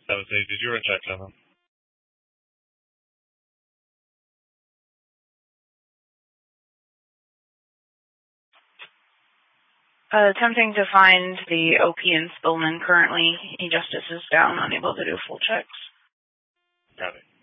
Did you run check on them? Attempting to find the OP and Spillman currently. E-Justice is down, unable to do full checks. Got it.